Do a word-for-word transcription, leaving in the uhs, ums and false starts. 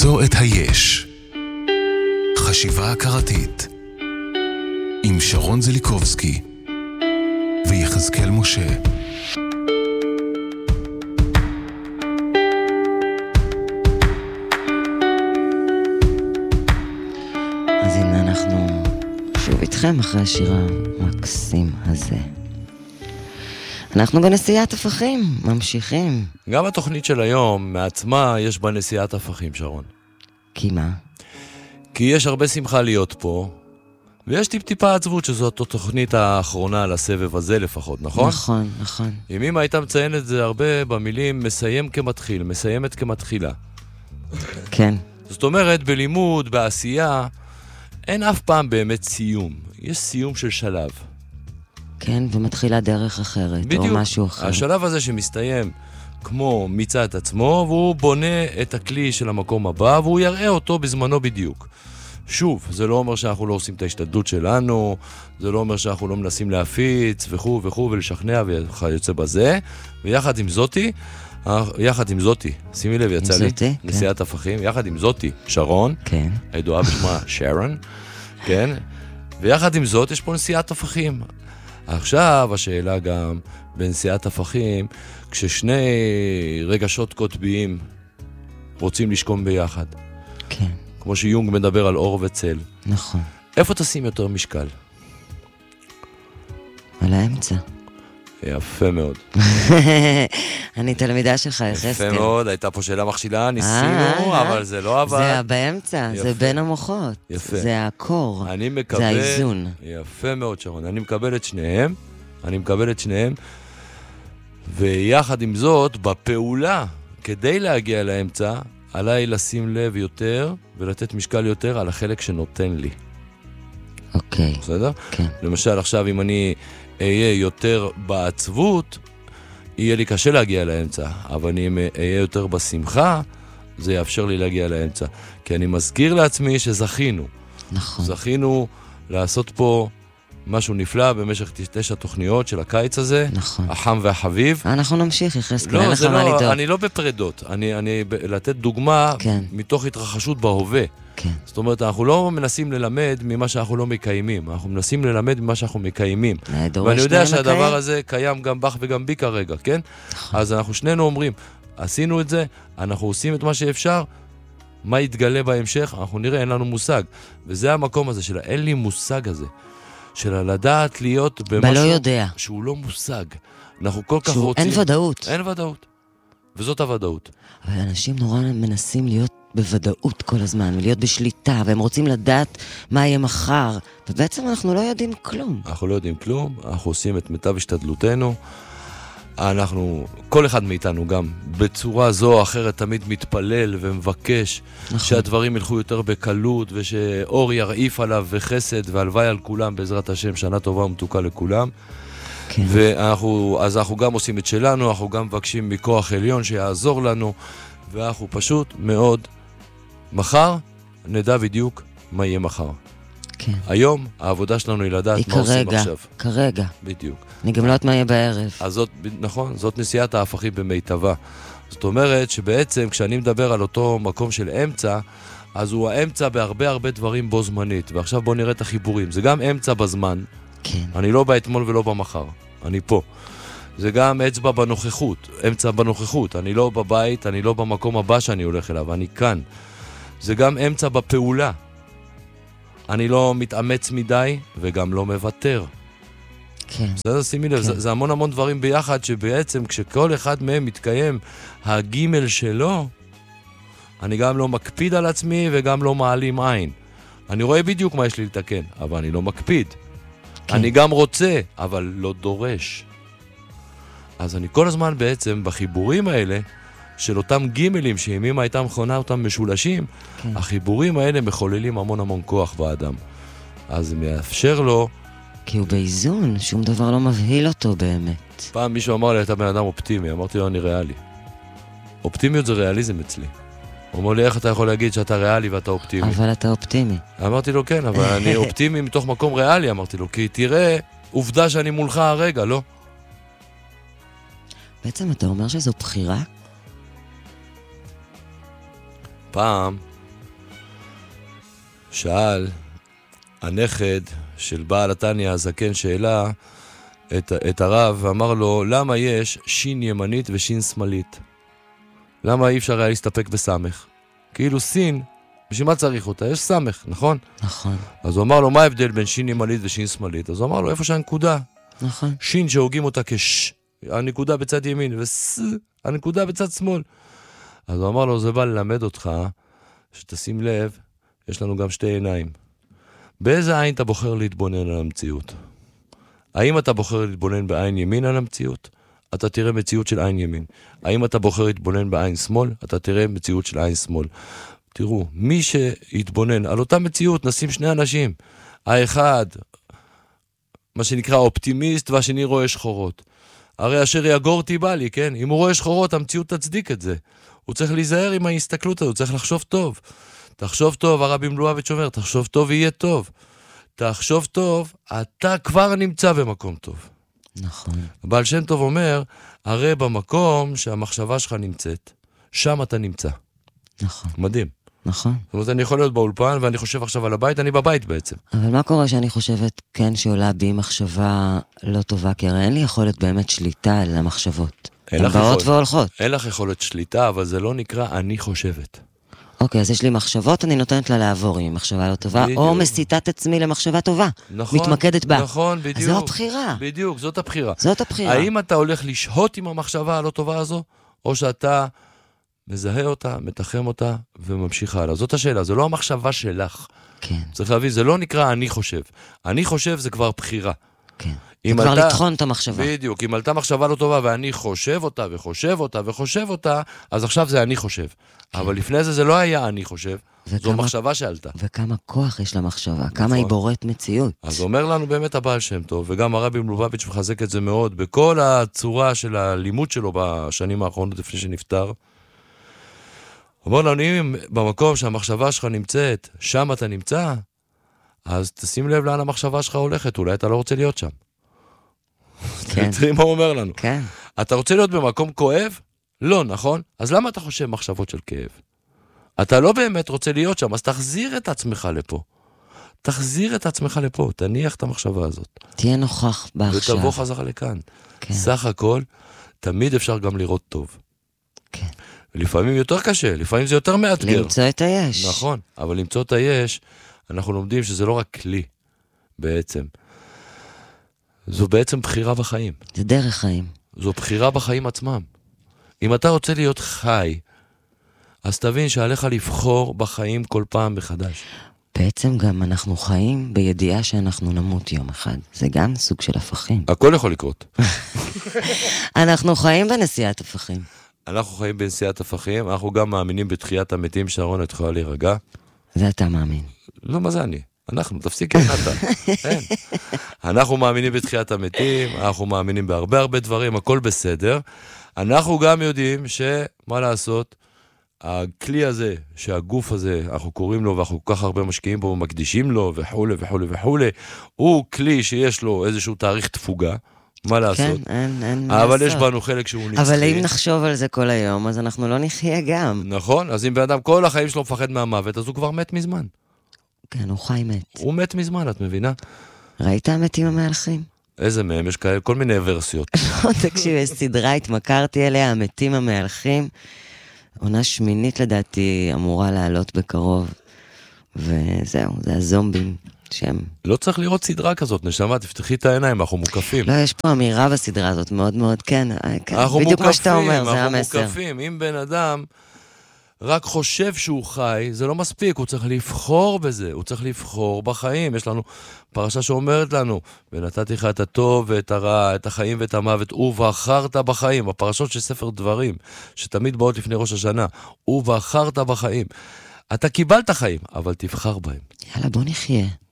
למצוא את היש. חשיבה הכרתית עם שרון זליקובסקי ויחזקאל משה. אז הנה אנחנו שוב איתכם אחרי השיר המקסים הזה. אנחנו בנסיעת הפכים, ממשיכים. גם התוכנית של היום, מעצמה, יש בה נסיעת הפכים, שרון. כי מה? כי יש הרבה שמחה להיות פה, ויש טיפ-טיפה עצבות שזאת התוכנית האחרונה לסבב הזה לפחות, נכון? נכון, נכון. אם אמא הייתה מציין את זה הרבה במילים, מסיים כמתחיל, מסיימת כמתחילה. כן. זאת אומרת, בלימוד, בעשייה, אין אף פעם באמת סיום. יש סיום של שלב. כן, ומתחילה דרך אחרת, בדיוק. או משהו אחר. השלב הזה שמסתיים כמו מיצה את עצמו, והוא בונה את הכלי של המקום הבא, והוא יראה אותו בזמנו בדיוק. שוב, זה לא אומר שאנחנו לא עושים את ההשתדלות שלנו, זה לא אומר שאנחנו לא מנסים להפיץ וכו' וכו' ולשכנע ויוצא בזה, ויחד עם זאתי, יחד עם זאתי, שימי לב, יצא לי, זאתי, נסיעת כן. הפכים, יחד עם זאתי, שרון, כן. הידועה בשמה שרון, כן, ויחד עם זאת יש פה נסיעת הפכים. עכשיו השאלה גם בנסיעת הפכים, כששני רגשות קוטביים רוצים לשכום ביחד. כן. כמו שיונג מדבר על אור וצל. נכון. איפה תשים יותר משקל? על האמצע. יפה מאוד. אני תלמידה שלך, יחזקאל. יפה מאוד, הייתה פה שאלה מכשילה, ניסינו, אבל זה לא עבד. זה באמצע, זה בין המוחות. יפה. זה הקור. אני מקבל... זה האיזון. יפה מאוד, שרון. אני מקבל את שניהם, אני מקבל את שניהם, ויחד עם זאת, בפעולה, כדי להגיע לאמצע, עליי לשים לב יותר, ולתת משקל יותר על החלק שנותן לי. אוקיי. בסדר? כן. למשל, עכשיו, אם אני אהיה יותר בעצבות, יהיה לי קשה להגיע לאמצע, אבל אם אהיה יותר בשמחה, זה יאפשר לי להגיע לאמצע. כי אני מזכיר לעצמי שזכינו. נכון. זכינו לעשות פה משהו נפלא במשך תשע תוכניות של הקיץ הזה. נכון. החם והחביב. אנחנו נמשיך, יחזקאל, לא, אין לך זה מה לדאוג. לא, אני לא בפרדות. אני, אני ב- לתת דוגמה כן. מתוך התרחשות בהווה. כן. זאת אומרת, אנחנו לא מנסים ללמד ממה שאנחנו לא מקיימים. אנחנו מנסים ללמד ממה שאנחנו מקיימים. ואני יודע שהדבר הזה קיים גם בך וגם בי כרגע, כן? נכון. אז אנחנו שנינו אומרים, עשינו את זה, אנחנו עושים את מה שאפשר, מה יתגלה בהמשך, אנחנו נראה, אין לנו מושג. וזה המקום הזה של אין לי מושג הזה. של לדעת להיות במשהו בלא יודע. שהוא לא מושג. אנחנו כל כך רוצים... אין ודאות. אין ודאות. וזאת הוודאות. אבל אנשים נורא מנסים להיות בוודאות כל הזמן, ולהיות בשליטה, והם רוצים לדעת מה יהיה מחר, ובעצם אנחנו לא יודעים כלום. אנחנו לא יודעים כלום, אנחנו עושים את מיטב השתדלותנו, אנחנו, כל אחד מאיתנו גם, בצורה זו או אחרת תמיד מתפלל ומבקש נכון. שהדברים ילכו יותר בקלות, ושאור ירעיף עליו וחסד והלוואי על כולם בעזרת השם, שנה טובה ומתוקה לכולם. כן. ואנחנו, אז אנחנו גם עושים את שלנו, אנחנו גם מבקשים מכוח עליון שיעזור לנו, ואנחנו פשוט מאוד, מחר נדע בדיוק מה יהיה מחר. כן. היום העבודה שלנו היא לדעת מה עושים עכשיו. כרגע. בדיוק. אני גם לא יודעת מה יהיה בערב. אז זאת, נכון, זאת נסיעת ההפכים במיטבה. זאת אומרת שבעצם כשאני מדבר על אותו מקום של אמצע, אז הוא האמצע בהרבה הרבה דברים בו זמנית. ועכשיו בואו נראה את החיבורים. זה גם אמצע בזמן. כן. אני לא באתמול ולא במחר. אני פה. זה גם אצבע בנוכחות, אמצע בנוכחות. אני לא בבית, אני לא במקום הבא שאני הולך אליו, אני כאן. זה גם אמצע בפעולה. אני לא מתאמץ מדי וגם לא מוותר. כן. בסדר, שימי לב, כן. זה, זה המון המון דברים ביחד, שבעצם כשכל אחד מהם מתקיים הגימל שלו, אני גם לא מקפיד על עצמי וגם לא מעלים עין. אני רואה בדיוק מה יש לי לתקן, אבל אני לא מקפיד. כן. אני גם רוצה, אבל לא דורש. אז אני כל הזמן בעצם בחיבורים האלה, של אותם גימלים שימימה הייתה מכונה אותם משולשים, כן. החיבורים האלה מחוללים המון המון כוח באדם. אז זה מאפשר לו... כי הוא באיזון, שום דבר לא מבהיל אותו באמת. פעם מישהו אמר לי, אתה בן אדם אופטימי, אמרתי לו, אני ריאלי. אופטימיות זה ריאליזם אצלי. הוא אומר לי, איך אתה יכול להגיד שאתה ריאלי ואתה אופטימי? אבל אתה אופטימי. אמרתי לו, כן, אבל אני אופטימי מתוך מקום ריאלי, אמרתי לו, כי תראה, עובדה שאני מולך הרגע, לא? בעצם אתה אומר שזו בחירה? פעם שאל הנכד של בעל התניא הזקן שאלה את, את הרב, ואמר לו, למה יש שין ימנית ושין שמאלית? למה אי אפשר היה להסתפק בסמך? כאילו סין, בשביל מה צריך אותה? יש סמך, נכון? נכון. אז הוא אמר לו, מה ההבדל בין שין ימנית ושין שמאלית? אז הוא אמר לו, איפה שהנקודה? נכון. שין שהוגים אותה כש, הנקודה בצד ימין, וס, הנקודה בצד שמאל. אז הוא אמר לו, זה בא ללמד אותך, שתשים לב, יש לנו גם שתי עיניים. באיזה עין אתה בוחר להתבונן על המציאות? האם אתה בוחר להתבונן בעין ימין על המציאות? אתה תראה מציאות של עין ימין. האם אתה בוחר להתבונן בעין שמאל? אתה תראה מציאות של עין שמאל. תראו, מי שיתבונן על אותה מציאות, נשים שני אנשים. האחד, מה שנקרא אופטימיסט, והשני רואה שחורות. הרי אשר יגור תיבא לי, כן? אם הוא רואה שחורות, המציאות תצדיק את זה. הוא צריך להיזהר עם ההסתכלות הזו, הוא צריך לחשוב טוב. תחשוב טוב, הרבי מלובביץ' אומר, תחשוב טוב ויהיה טוב. תחשוב טוב, אתה כבר נמצא במקום טוב. נכון. הבעל שם טוב אומר, הרי במקום שהמחשבה שלך נמצאת, שם אתה נמצא. נכון. מדהים. נכון. זאת אומרת, אני יכול להיות באולפן, ואני חושב עכשיו על הבית, אני בבית בעצם. אבל מה קורה שאני חושבת, כן, שעולה בי מחשבה לא טובה, כי הרי אין לי יכולת באמת שליטה על המחשבות. הן באות והולכות. אין לך יכולת שליטה, אבל זה לא נקרא אני חושבת. אוקיי, אז יש לי מחשבות, אני נותנת לה לעבור עם מחשבה לא טובה, בדיוק. או מסיטת עצמי למחשבה טובה. נכון. מתמקדת בה. נכון, בדיוק. אז זו הבחירה. בדיוק, זאת הבחירה. זאת הבחירה. האם אתה הולך לשהות עם המחשבה הלא טובה הזו, או שאתה מזהה אותה, מתחם אותה, וממשיך הלאה? זאת השאלה, זה לא המחשבה שלך. כן. צריך להבין, זה לא נקרא אני חושב. אני חושב זה כבר בחירה. כן. זה כבר עלתה, לטחון את המחשבה. בדיוק, אם עלתה מחשבה לא טובה ואני חושב אותה וחושב אותה וחושב אותה, אז עכשיו זה אני חושב. כן. אבל לפני זה זה לא היה אני חושב, וכמה, זו מחשבה שעלתה. וכמה כוח יש למחשבה, נכון. כמה היא בוראת מציאות. אז אומר לנו באמת הבעל שם טוב, וגם הרבי מלובביץ' מחזק את זה מאוד, בכל הצורה של הלימוד שלו בשנים האחרונות לפני שנפטר, אומר לנו, אם במקום שהמחשבה שלך נמצאת, שם אתה נמצא, אז תשים לב לאן המחשבה שלך הולכת, אולי אתה לא רוצה להיות שם. כן. תראי מה הוא אומר לנו. כן. אתה רוצה להיות במקום כואב? לא, נכון? אז למה אתה חושב מחשבות של כאב? אתה לא באמת רוצה להיות שם, אז תחזיר את עצמך לפה. תחזיר את עצמך לפה, תניח את המחשבה הזאת. תהיה נוכח בעכשיו. ותבוא חזרה לכאן. כן. סך הכל, תמיד אפשר גם לראות טוב. כן. לפעמים יותר קשה, לפעמים זה יותר מאתגר. למצוא את היש. נכון, אבל למצוא את היש, אנחנו לומדים שזה לא רק כלי, בעצם. זו בעצם בחירה בחיים. זה דרך חיים. זו בחירה בחיים עצמם. אם אתה רוצה להיות חי, אז תבין שעליך לבחור בחיים כל פעם מחדש. בעצם גם אנחנו חיים בידיעה שאנחנו נמות יום אחד. זה גם סוג של הפכים. הכל יכול לקרות. אנחנו חיים בנסיעת הפכים. אנחנו חיים בנסיעת הפכים, אנחנו גם מאמינים בתחיית המתים. שרון, את יכולה להירגע? זה אתה מאמין. לא, מה זה אני? אנחנו, תפסיק את אתה. אין. אנחנו מאמינים בתחיית המתים, אנחנו מאמינים בהרבה הרבה דברים, הכל בסדר. אנחנו גם יודעים שמה לעשות, הכלי הזה, שהגוף הזה, אנחנו קוראים לו ואנחנו כל כך הרבה משקיעים בו ומקדישים לו וכו' וכו' וכו', הוא כלי שיש לו איזשהו תאריך תפוגה, מה לעשות? כן, אין, אין אבל לעשות. יש בנו חלק שהוא נצחי. אבל אם נחשוב על זה כל היום, אז אנחנו לא נחיה גם. נכון, אז אם בן אדם כל החיים שלו מפחד מהמוות, אז הוא כבר מת מזמן. כן, הוא חי מת. הוא מת מזמן, את מבינה? ראית המתים המהלכים? איזה מהם? יש כאלה, כל מיני ורסיות. תקשיב, יש סדרה, התמכרתי אליה, המתים המהלכים. עונה שמינית לדעתי אמורה לעלות בקרוב. וזהו, זה הזומבים שהם... לא צריך לראות סדרה כזאת, נשמה, תפתחי את העיניים, אנחנו מוקפים. לא, יש פה אמירה בסדרה הזאת, מאוד מאוד, כן. בדיוק מה שאתה אומר, זה המסר. אנחנו מוקפים, אם בן אדם רק חושב שהוא חי, זה לא מספיק, הוא צריך לבחור בזה, הוא צריך לבחור בחיים. יש לנו פרשה שאומרת לנו, ונתתי לך את הטוב ואת הרע, את החיים ואת המוות, ובחרת בחיים, הפרשות של ספר דברים, שתמיד באות לפני ראש השנה, ובחרת בחיים. אתה קיבלת חיים, אבל תבחר בהם. יאללה, בוא נחיה.